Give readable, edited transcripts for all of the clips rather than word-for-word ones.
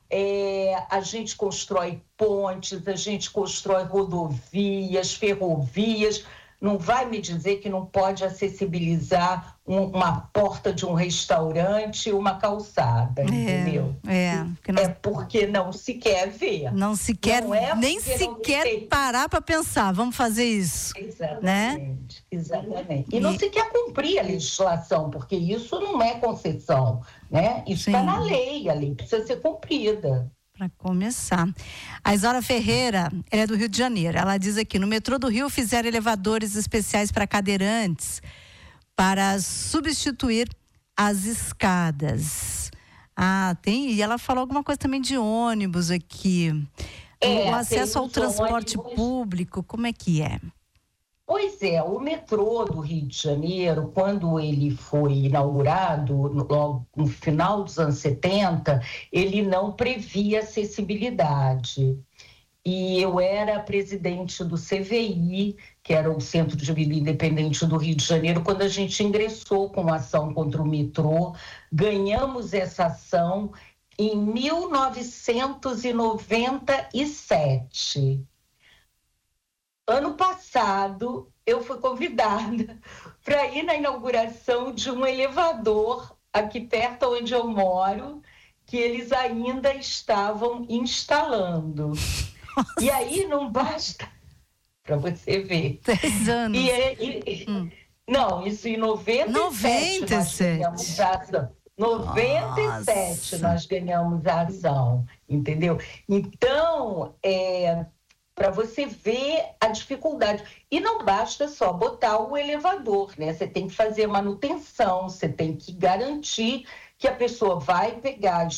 a gente constrói pontes, a gente constrói rodovias, ferrovias. Não vai me dizer que não pode acessibilizar uma porta de um restaurante, uma calçada, entendeu? Porque não se quer ver. Não se quer, nem sequer parar para pensar, vamos fazer isso. Exatamente, né? Exatamente. E não se quer cumprir a legislação, porque isso não é concessão, né? Isso está na lei, a lei precisa ser cumprida. Para começar. A Isaura Ferreira, ela é do Rio de Janeiro. Ela diz aqui: no metrô do Rio fizeram elevadores especiais para cadeirantes para substituir as escadas. E ela falou alguma coisa também de ônibus aqui. O acesso ao transporte público, como é que é? Pois é, o metrô do Rio de Janeiro, quando ele foi inaugurado, logo no final dos anos 70, ele não previa acessibilidade. E eu era presidente do CVI, que era o Centro de Vida Independente do Rio de Janeiro, quando a gente ingressou com a ação contra o metrô. Ganhamos essa ação em 1997. Ano passado, eu fui convidada para ir na inauguração de um elevador aqui perto onde eu moro, que eles ainda estavam instalando. Nossa. E aí não basta, para você ver. 10 anos. Não, isso em 97. 97 nós ganhamos a ação, entendeu? Então, para você ver a dificuldade. E não basta só botar o elevador, né? Você tem que fazer manutenção, você tem que garantir que a pessoa vai pegar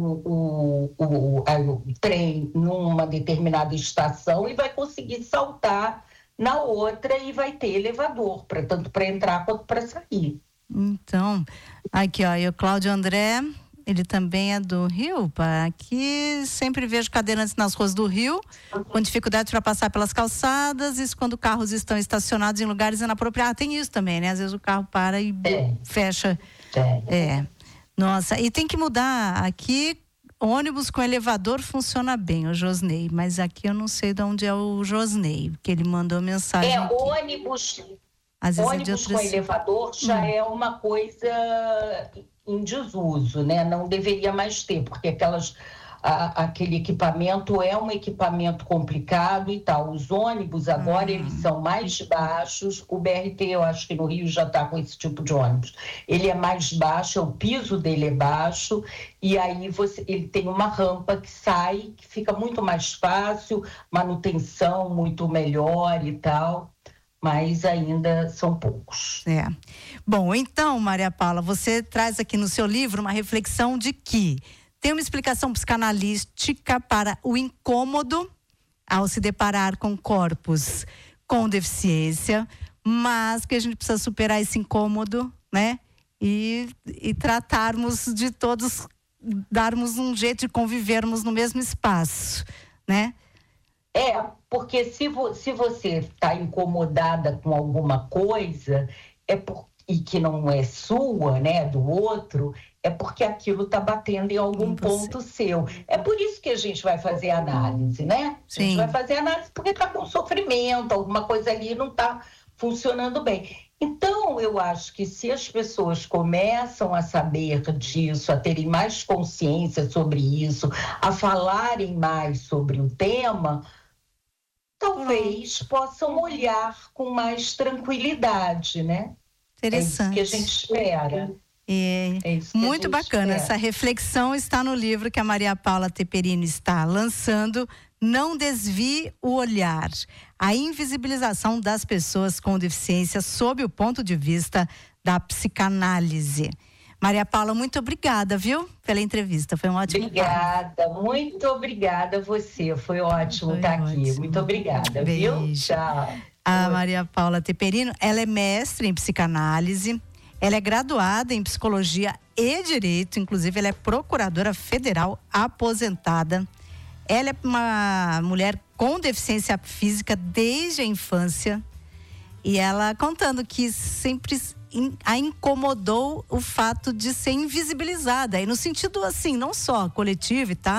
o trem numa determinada estação e vai conseguir saltar na outra e vai ter elevador, tanto para entrar quanto para sair. Então, aqui ó, e o Cláudio André, ele também é do Rio, aqui sempre vejo cadeirantes nas ruas do Rio, com dificuldade para passar pelas calçadas, isso quando carros estão estacionados em lugares inapropriados. Tem isso também, né? Às vezes o carro para e fecha. Nossa, e tem que mudar aqui, ônibus com elevador funciona bem, o Josnei, mas aqui eu não sei de onde é o Josnei, porque ele mandou mensagem aqui. Ônibus com elevador já é uma coisa em desuso, né? Não deveria mais ter, porque aquele equipamento é um equipamento complicado e tal. Os ônibus agora, eles são mais baixos. O BRT, eu acho que no Rio já está com esse tipo de ônibus. Ele é mais baixo, o piso dele é baixo, e aí ele tem uma rampa que sai, que fica muito mais fácil, manutenção muito melhor e tal. Mas ainda são poucos. Bom, então, Maria Paula, você traz aqui no seu livro uma reflexão de que tem uma explicação psicanalística para o incômodo ao se deparar com corpos com deficiência, mas que a gente precisa superar esse incômodo, né? E tratarmos de todos, darmos um jeito de convivermos no mesmo espaço, né? Porque se você está incomodada com alguma coisa, e que não é sua, né, do outro, é porque aquilo está batendo em algum ponto seu. É por isso que a gente vai fazer análise, né? A gente vai fazer análise porque está com sofrimento, alguma coisa ali não está funcionando bem. Então, eu acho que se as pessoas começam a saber disso, a terem mais consciência sobre isso, a falarem mais sobre o tema, talvez possam olhar com mais tranquilidade, né? Interessante. É isso que a gente espera. Muito bacana. Essa reflexão está no livro que a Maria Paula Teperino está lançando. Não desvie o olhar. A invisibilização das pessoas com deficiência sob o ponto de vista da psicanálise. Maria Paula, muito obrigada, viu? Pela entrevista. Foi um ótimo papo. Muito obrigada a você. Foi ótimo estar aqui. Muito obrigada, viu? Tchau. A Maria Paula Teperino, ela é mestre em psicanálise, ela é graduada em psicologia e direito, inclusive ela é procuradora federal aposentada. Ela é uma mulher com deficiência física desde a infância e ela contando que sempre a incomodou o fato de ser invisibilizada, e no sentido assim, não só coletivo e tal,